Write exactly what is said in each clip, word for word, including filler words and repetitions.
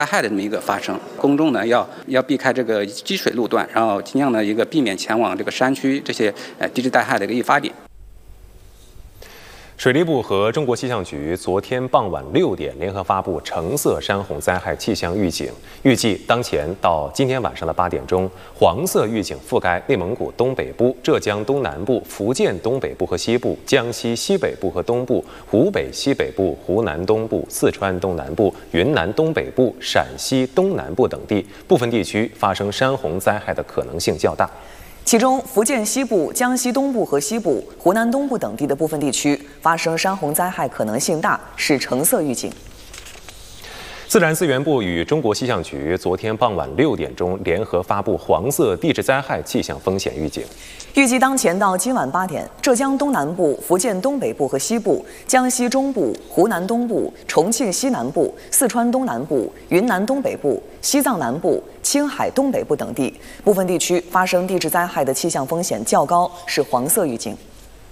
灾害的这么一个发生，公众呢要要避开这个积水路段，然后尽量的一个避免前往这个山区这些呃地质灾害的一个易发点。 水利部和中国气象局昨天傍晚六点联合发布橙色山洪灾害气象预警，预计当前到今天晚上的八点钟，黄色预警覆盖内蒙古东北部、浙江东南部、福建东北部和西部、江西西北部和东部、湖北西北部、湖南东部、四川东南部、云南东北部、陕西东南部等地，部分地区发生山洪灾害的可能性较大。 其中，福建西部、江西东部和西部、湖南东部等地的部分地区发生山洪灾害可能性大，是橙色预警。 自然资源部与中国气象局昨天傍晚六点钟联合发布黄色地质灾害气象风险预警。 预计当前到今晚八点，浙江东南部、福建东北部和西部、江西中部、湖南东部、重庆西南部、四川东南部、云南东北部、西藏南部、青海东北部等地部分地区发生地质灾害的气象风险较高，是黄色预警。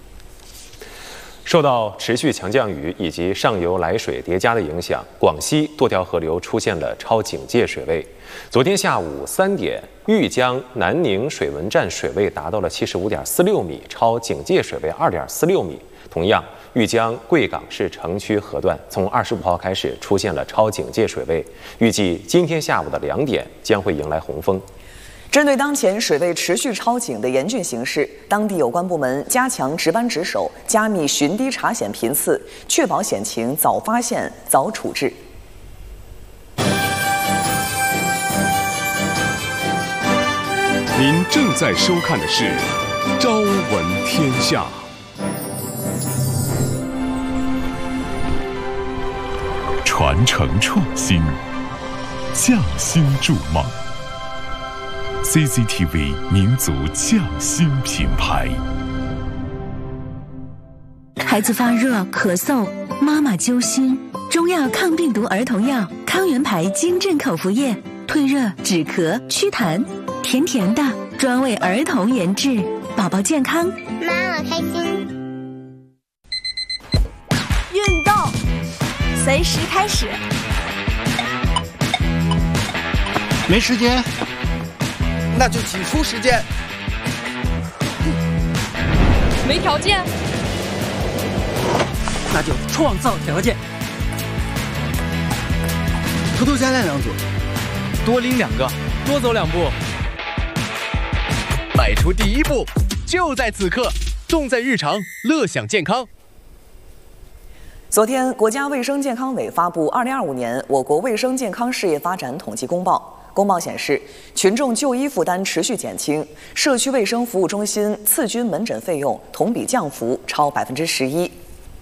受到持续强降雨以及上游来水叠加的影响，广西多条河流出现了超警戒水位。昨天下午三点，玉江南宁水文站水位达到了七十五点四六米，超警戒水位二点四六米。同样，玉江贵港市城区河段从二十五号开始出现了超警戒水位，预计今天下午的两点将会迎来洪峰。 针对当前水位持续超警的严峻形势，当地有关部门加强值班值守，加密巡堤查险频次，确保险情早发现、早处置。 您正在收看的是《朝闻天下》。传承创新，匠心筑梦。C C T V 民族匠心品牌。 孩子发热、咳嗽，妈妈揪心，中药抗病毒儿童药康源牌金镇口服液，退热、止咳、祛痰，甜甜的，专为儿童研制，宝宝健康， 妈妈开心。 运动，随时开始。 没时间。 那就挤出时间。 没条件， 那就创造条件。 偷偷加练两组， 多拎两个，多走两步。迈出第一步，就在此刻，重在日常，乐享健康。 昨天，国家卫生健康委发布《二零二五年我国卫生健康事业发展统计公报》。公报显示，群众就医负担持续减轻，社区卫生服务中心次均门诊费用同比降幅超百分之十一。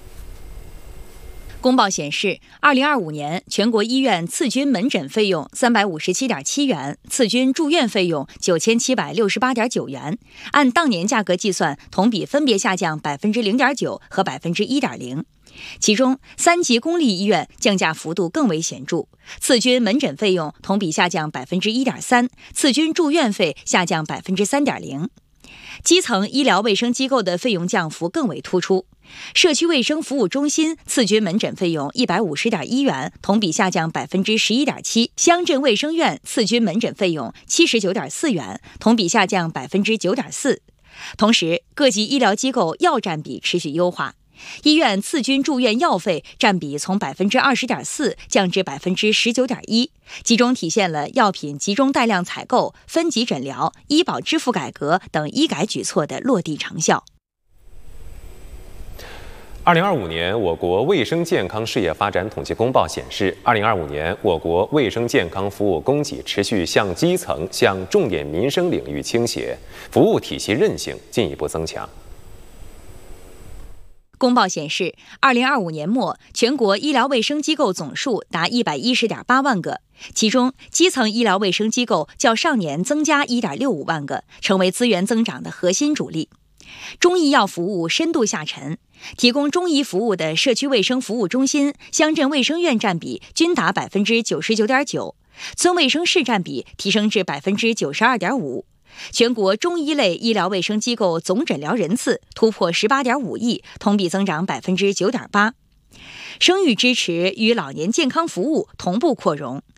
公报显示，二零二五年全国医院次均门诊费用三百五十七点七元，次均住院费用九千七百六十八点九元，按当年价格计算，同比分别下降百分之零点九和百分之一点零。其中，三级公立医院降价幅度更为显著，次均门诊费用同比下降百分之一点三，次均住院费下降百分之三点零。基层医疗卫生机构的费用降幅更为突出，社区卫生服务中心次均门诊费用一百五十点一元，同比下降百分之十一点七；乡镇卫生院次均门诊费用七十九点四元，同比下降百分之九点四。同时，各级医疗机构药占比持续优化。医院次均住院药费占比从百分之二十点四降至百分之十九点一，集中体现了药品集中带量采购、分级诊疗、医保支付改革等医改举措的落地成效。 二零二五年我国卫生健康事业发展统计公报显示，二零二五年我国卫生健康服务供给持续向基层、向重点民生领域倾斜，服务体系韧性进一步增强。 公报显示，二零二五年末，全国医疗卫生机构总数达一百一十点八万个，其中基层医疗卫生机构较上年增加一点六五万个，成为资源增长的核心主力。中医药服务深度下沉，提供中医服务的社区卫生服务中心、乡镇卫生院占比均达百分之九十九点九，村卫生室占比提升至百分之九十二点五。全国中医类医疗卫生机构总诊疗人次突破十八点五亿，同比增长百分之九点八。生育支持与老年健康服务同步扩容，